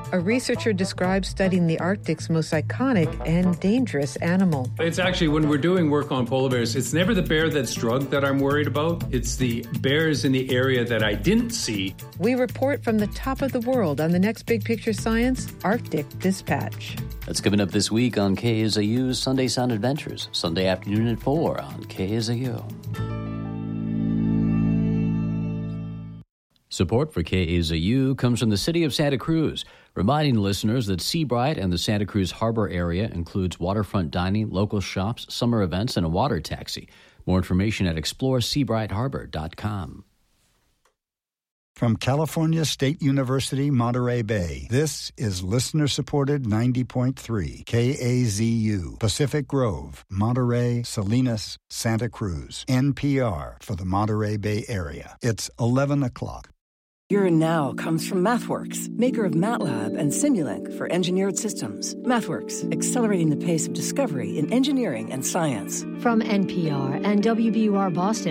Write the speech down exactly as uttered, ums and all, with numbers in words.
A researcher describes studying the Arctic's most iconic and dangerous animal. It's actually, when we're doing work on polar bears, it's never the bear that's drugged that I'm worried about. It's the bears in the area that I didn't see. We report from the top of the world on the next Big Picture Science Arctic Dispatch. That's coming up this week on K S A U's Sunday Sound Adventures, Sunday afternoon at four on K S A U. Support for K S A U comes from the City of Santa Cruz, reminding listeners that Seabright and the Santa Cruz Harbor area includes waterfront dining, local shops, summer events, and a water taxi. More information at explore seabright harbor dot com. From California State University, Monterey Bay, this is listener-supported ninety point three K A Z U, Pacific Grove, Monterey, Salinas, Santa Cruz, N P R for the Monterey Bay area. It's eleven o'clock. Your now comes from MathWorks, maker of MATLAB and Simulink for engineered systems. MathWorks, accelerating the pace of discovery in engineering and science. From N P R and W B U R Boston,